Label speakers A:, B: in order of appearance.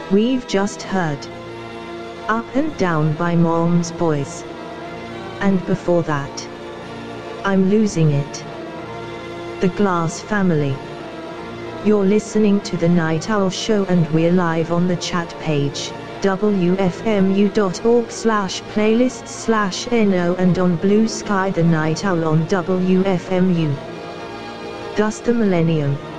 A: We've just heard Up and Down by Mom's Boys. And before that, I'm Losing It, The Glass Family. You're listening to The Night Owl Show and we're live on the chat page, wfmu.org/playlists/no and on Blue Sky The Night Owl on WFMU. Thus the millennium.